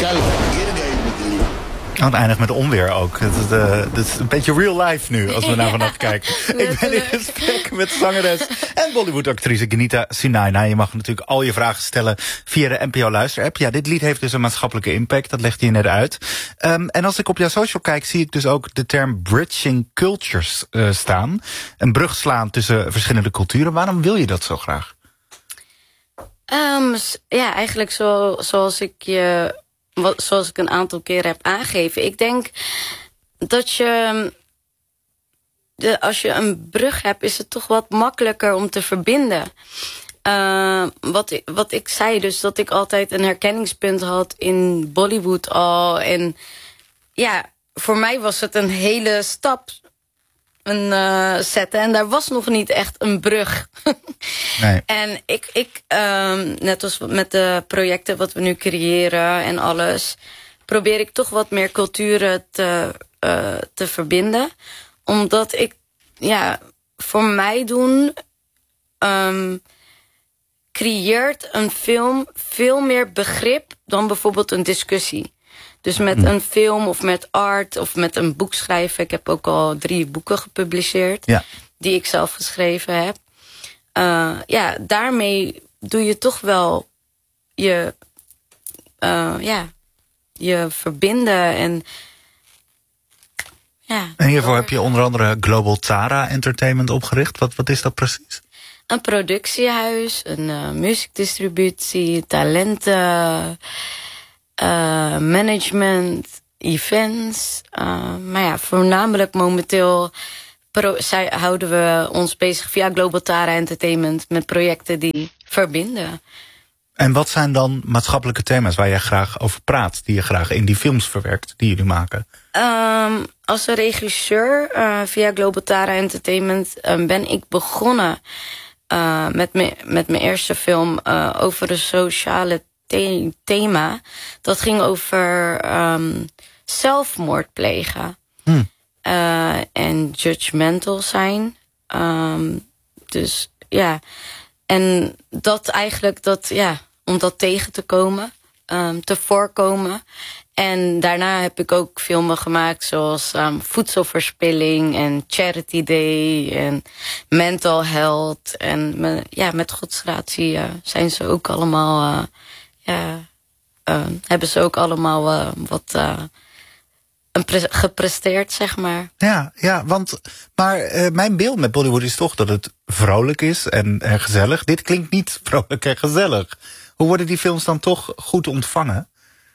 Het eindigt met onweer ook. Het is een beetje real life nu, als we naar vanaf kijken. Ik ben in gesprek met zangeres en Bollywood-actrice Genita Sunaina. Je mag natuurlijk al je vragen stellen via de NPO Luister-app. Ja, dit lied heeft dus een maatschappelijke impact, dat legt je net uit. En als ik op jouw social kijk, zie ik dus ook de term bridging cultures staan. Een brug slaan tussen verschillende culturen. Waarom wil je dat zo graag? Ja, eigenlijk zoals ik een aantal keren heb aangegeven. Ik denk dat als je een brug hebt, is het toch wat makkelijker om te verbinden. Wat ik zei, dus dat ik altijd een herkenningspunt had in Bollywood al. En ja, voor mij was het een hele stap zetten. En daar was nog niet echt een brug. Nee. En ik net als met de projecten wat we nu creëren en alles, probeer ik toch wat meer culturen te verbinden. Omdat ik, voor mij doen, creëert een film veel meer begrip dan bijvoorbeeld een discussie. Dus met een film of met art of met een boek schrijven. Ik heb ook al 3 boeken gepubliceerd. Ja. Die ik zelf geschreven heb. Daarmee doe je toch wel je verbinden. En hiervoor heb je onder andere Global Tara Entertainment opgericht. Wat is dat precies? Een productiehuis, een muziekdistributie, talenten, management, events. Maar voornamelijk momenteel houden we ons bezig via Global Tara Entertainment met projecten die verbinden. En wat zijn dan maatschappelijke thema's waar jij graag over praat, die je graag in die films verwerkt, die jullie maken? Als een regisseur via Global Tara Entertainment ben ik begonnen met mijn eerste film over een sociale thema. Dat ging over zelfmoord plegen. En judgmental zijn. Dus ja. En dat eigenlijk, om dat tegen te komen, te voorkomen. En daarna heb ik ook filmen gemaakt zoals voedselverspilling en Charity Day en mental health. En met Gods gratie zijn ze ook allemaal, hebben ze ook allemaal wat gepresteerd, zeg maar. Ja, maar mijn beeld met Bollywood is toch dat het vrolijk is en gezellig. Dit klinkt niet vrolijk en gezellig. Hoe worden die films dan toch goed ontvangen?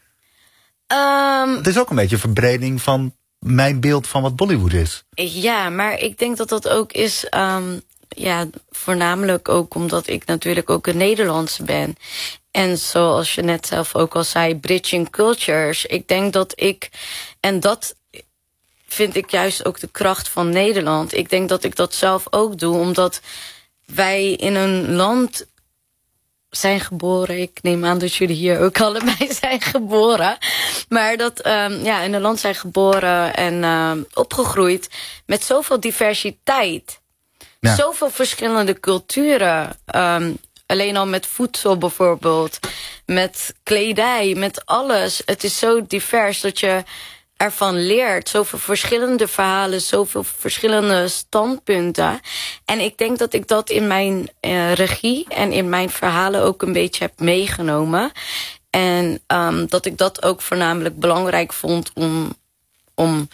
Het is ook een beetje een verbreding van mijn beeld van wat Bollywood is. Ja, maar ik denk dat dat ook is, voornamelijk ook omdat ik natuurlijk ook een Nederlandse ben. En zoals je net zelf ook al zei, bridging cultures. Ik denk dat en dat vind ik juist ook de kracht van Nederland. Ik denk dat ik dat zelf ook doe, omdat wij in een land zijn geboren. Ik neem aan dat jullie hier ook allebei zijn geboren. Maar dat in een land zijn geboren en opgegroeid met zoveel diversiteit. Ja. Zoveel verschillende culturen. Alleen al met voedsel bijvoorbeeld. Met kledij, met alles. Het is zo divers dat je ervan leert. Zoveel verschillende verhalen, zoveel verschillende standpunten. En ik denk dat ik dat in mijn regie en in mijn verhalen ook een beetje heb meegenomen. En dat ik dat ook voornamelijk belangrijk vond om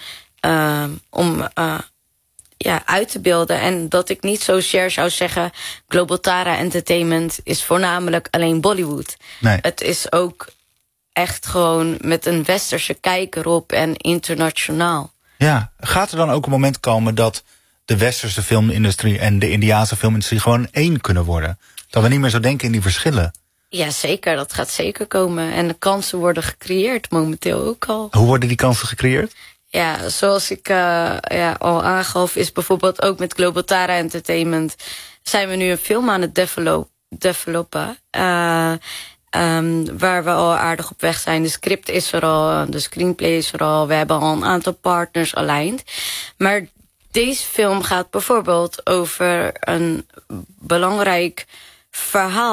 uit te beelden. En dat ik niet zozeer zou zeggen, Global Tara Entertainment is voornamelijk alleen Bollywood. Nee. Het is ook echt gewoon met een westerse kijk erop en internationaal. Ja, gaat er dan ook een moment komen dat de westerse filmindustrie en de Indiase filmindustrie gewoon één kunnen worden? Dat we niet meer zo denken in die verschillen? Ja, zeker. Dat gaat zeker komen. En de kansen worden gecreëerd momenteel ook al. Hoe worden die kansen gecreëerd? Ja, zoals ik al aangaf, is bijvoorbeeld ook met Global Tara Entertainment zijn we nu een film aan het developen. Waar we al aardig op weg zijn. De script is er al, de screenplay is er al. We hebben al een aantal partners aligned. Maar deze film gaat bijvoorbeeld over een belangrijk verhaal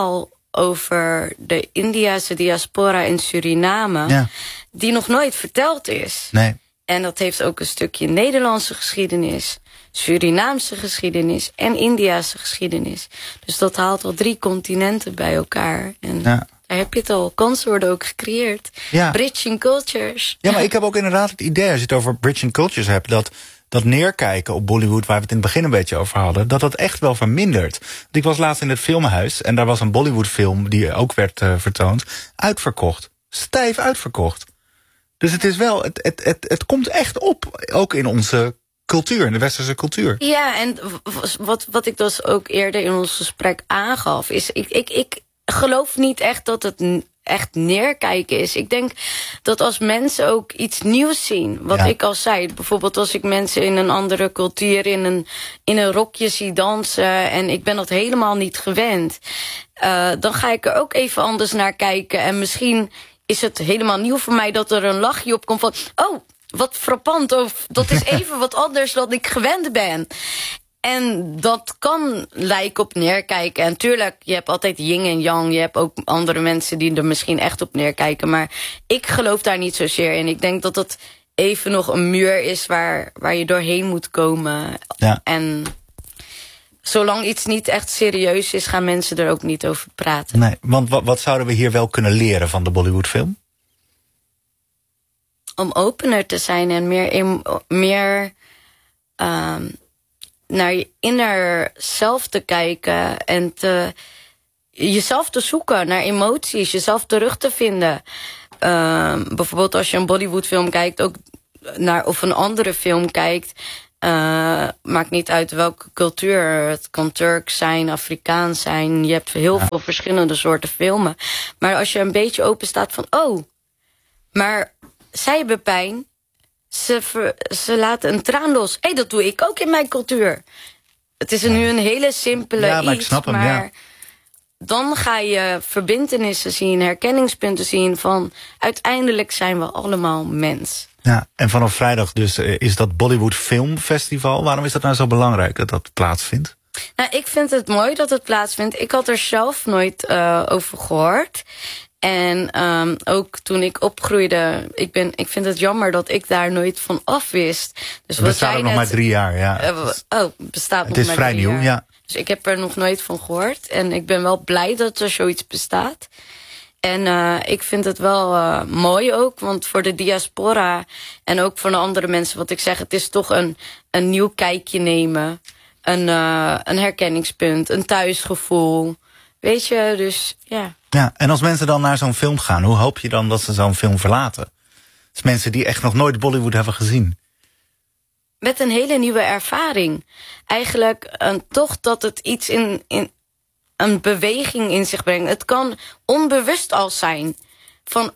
over de Indiase diaspora in Suriname, die nog nooit verteld is. Nee. En dat heeft ook een stukje Nederlandse geschiedenis, Surinaamse geschiedenis en Indiase geschiedenis. Dus dat haalt al 3 continenten bij elkaar. En daar heb je het al. Kansen worden ook gecreëerd. Ja. Bridging cultures. Ja, maar ik heb ook inderdaad het idee, als je het over bridging cultures hebt, dat neerkijken op Bollywood, waar we het in het begin een beetje over hadden, dat echt wel vermindert. Want ik was laatst in het filmhuis en daar was een Bollywood film die ook werd vertoond, uitverkocht. Stijf uitverkocht. Dus het is wel, het komt echt op, ook in onze cultuur, in de westerse cultuur. Ja, en wat ik dus ook eerder in ons gesprek aangaf, is ik geloof niet echt dat het echt neerkijken is. Ik denk dat als mensen ook iets nieuws zien, wat ik al zei, bijvoorbeeld als ik mensen in een andere cultuur in een rokje zie dansen en ik ben dat helemaal niet gewend, dan ga ik er ook even anders naar kijken en misschien is het helemaal nieuw voor mij dat er een lachje op komt van, oh, wat frappant, of dat is even wat anders dan ik gewend ben. En dat kan lijken op neerkijken. En tuurlijk, je hebt altijd yin en yang. Je hebt ook andere mensen die er misschien echt op neerkijken. Maar ik geloof daar niet zozeer in. Ik denk dat dat even nog een muur is waar je doorheen moet komen. Ja. En zolang iets niet echt serieus is, gaan mensen er ook niet over praten. Nee, want wat zouden we hier wel kunnen leren van de Bollywoodfilm? Om opener te zijn en meer naar je inner zelf te kijken en jezelf te zoeken naar emoties, jezelf terug te vinden. Bijvoorbeeld als je een Bollywoodfilm kijkt, ook of een andere film kijkt, maakt niet uit welke cultuur. Het kan Turks zijn, Afrikaans zijn. Je hebt heel veel verschillende soorten filmen. Maar als je een beetje open staat van, oh, maar zij hebben pijn. Ze laten een traan los. Hé, dat doe ik ook in mijn cultuur. Het is nu een hele simpele iets, maar ik snap hem, maar dan ga je verbintenissen zien, herkenningspunten zien van uiteindelijk zijn we allemaal mens. Ja, en vanaf vrijdag dus is dat Bollywood Filmfestival. Waarom is dat nou zo belangrijk dat dat plaatsvindt? Nou, ik vind het mooi dat het plaatsvindt. Ik had er zelf nooit over gehoord. En ook toen ik opgroeide, ik vind het jammer dat ik daar nooit van af wist. Dus het bestaat nog maar 3 jaar, ja. Bestaat nog maar 3 jaar. Het is vrij nieuw, ja. Dus ik heb er nog nooit van gehoord. En ik ben wel blij dat er zoiets bestaat. En ik vind het wel mooi ook, want voor de diaspora en ook voor de andere mensen, wat ik zeg, het is toch een nieuw kijkje nemen. Een herkenningspunt, een thuisgevoel. Weet je, dus ja. Ja, en als mensen dan naar zo'n film gaan, hoe hoop je dan dat ze zo'n film verlaten? Dus mensen die echt nog nooit Bollywood hebben gezien. Met een hele nieuwe ervaring. Eigenlijk toch dat het iets in een beweging in zich brengt. Het kan onbewust al zijn. Van,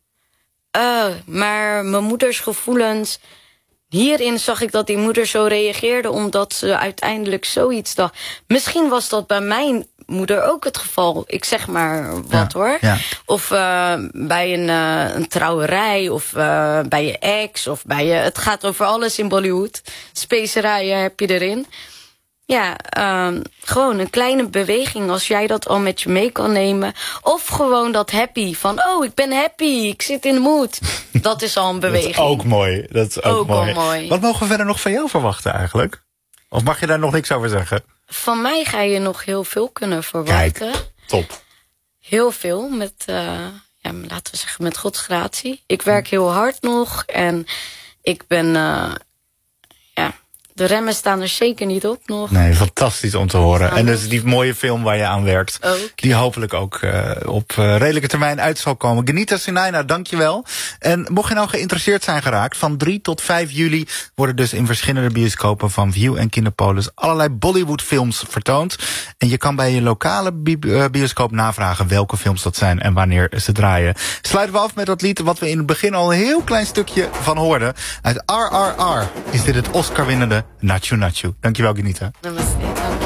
maar mijn moeders gevoelens. Hierin zag ik dat die moeder zo reageerde omdat ze uiteindelijk zoiets dacht. Misschien was dat bij mijn moeder ook het geval. Ik zeg maar wat hoor. Ja. Of bij een trouwerij of bij je ex. Of bij je. Het gaat over alles in Bollywood. Specerijen heb je erin. Ja, gewoon een kleine beweging als jij dat al met je mee kan nemen. Of gewoon dat happy van, ik ben happy, ik zit in de mood. Dat is al een beweging. Dat is ook mooi. Dat is ook mooi. Wat mogen we verder nog van jou verwachten eigenlijk? Of mag je daar nog niks over zeggen? Van mij ga je nog heel veel kunnen verwachten. Kijk, top. Heel veel met, laten we zeggen, met Gods gratie. Ik werk heel hard nog en ik ben... De remmen staan er zeker niet op nog. Nee, fantastisch om te horen. En dus die mooie film waar je aan werkt, die hopelijk ook op redelijke termijn uit zal komen. Genita Sunaina, dankjewel. En mocht je nou geïnteresseerd zijn geraakt, van 3 tot 5 juli worden dus in verschillende bioscopen van View en Kinepolis allerlei Bollywood films vertoond. En je kan bij je lokale bioscoop navragen welke films dat zijn en wanneer ze draaien. Sluiten we af met dat lied wat we in het begin al een heel klein stukje van hoorden. Uit RRR is dit het Oscar-winnende Nacho Nacho. Dankjewel, Genita. Namaste.